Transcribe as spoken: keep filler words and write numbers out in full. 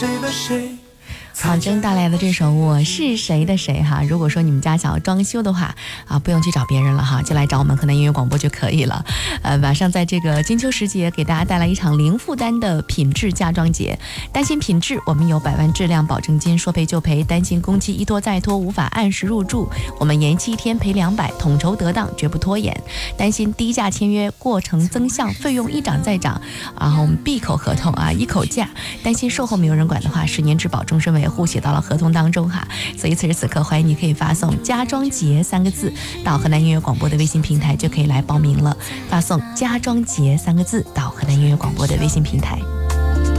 谁的谁。 好，真带来的这首《我是谁的谁》哈，如果说你们家想要装修的话啊，不用去找别人了哈，就来找我们河南音乐广播就可以了。呃，马上在这个金秋时节，给大家带来一场零负担的品质家装节。担心品质，我们有百万质量保证金，说赔就赔；担心工期一拖再拖，无法按时入住，我们延期一天赔两百，统筹得当，绝不拖延。担心低价签约，过程增项，费用一涨再涨，然后我们闭口合同啊，一口价。担心售后没有人管的话，十年质保，终身维护写到了合同当中哈。所以此时此刻，欢迎你可以发送家装节三个字到河南音乐广播的微信平台，就可以来报名了。发送家装节三个字到河南音乐广播的微信平台。